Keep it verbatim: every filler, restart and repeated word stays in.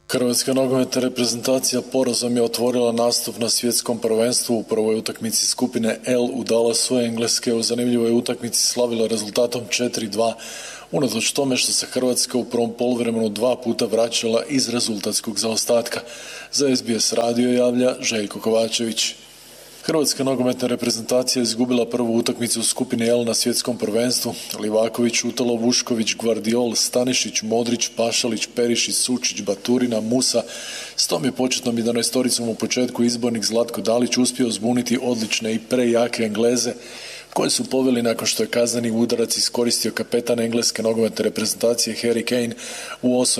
Hrvatska nogometna reprezentacija porazom je otvorila nastup na svjetskom prvenstvu u prvoj utakmici skupine L u Dallasu Engleske. U zanimljivoj utakmici slavila rezultatom četiri dva, unatoč tome što se Hrvatska u prvom poluvremenu dva puta vraćala iz rezultatskog zaostatka. Za S B S radio javlja Željko Kovačević. Hrvatska nogometna reprezentacija izgubila prvu utakmicu u skupini L na svjetskom prvenstvu. Livaković, Utalo, Vušković, Gvardiol, Stanišić, Modrić, Pašalić, Perišić, Sučić, Baturina, Musa. S tom je početnom jedanaestoricom u početku izbornik Zlatko Dalić uspio zbuniti odlične i prejake Engleze, koji su poveli nakon što je kazneni udarac iskoristio kapetan engleske nogometne reprezentacije Harry Kane u osmoj